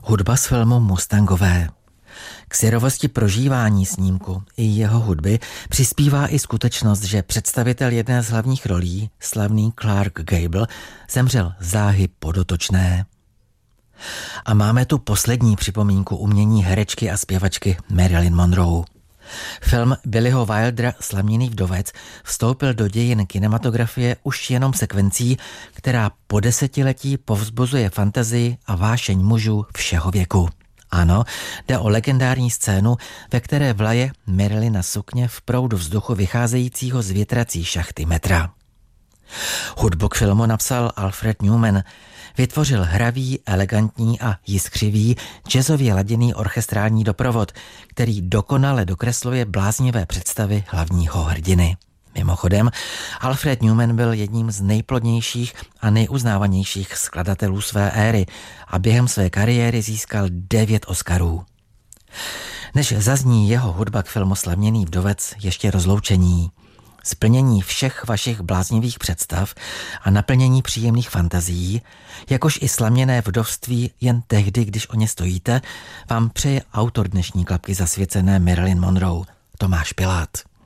Hudba z filmu Mustangové. K syrovosti prožívání snímku i jeho hudby přispívá i skutečnost, že představitel jedné z hlavních rolí, slavný Clark Gable, zemřel záhy podotočné. A máme tu poslední připomínku umění herečky a zpěvačky Marilyn Monroe. Film Billyho Wildera Slaměný vdovec vstoupil do dějin kinematografie už jenom sekvencí, která po desetiletí povzbuzuje fantazii a vášeň mužů všeho věku. Ano, jde o legendární scénu, ve které vlaje Marilyna sukně v proudu vzduchu vycházejícího z větrací šachty metra. Hudbu k filmu napsal Alfred Newman. Vytvořil hravý, elegantní a jiskřivý, jazzově laděný orchestrální doprovod, který dokonale dokresluje bláznivé představy hlavního hrdiny. Mimochodem, Alfred Newman byl jedním z nejplodnějších a nejuznávanějších skladatelů své éry a během své kariéry získal 9 Oscarů. Než zazní jeho hudba k filmu Slaměný vdovec, ještě rozloučení. Splnění všech vašich bláznivých představ a naplnění příjemných fantazií, jakož i slaměné vdovství jen tehdy, když o ně stojíte, vám přeje autor dnešní klapky zasvěcené Marilyn Monroe, Tomáš Pilát.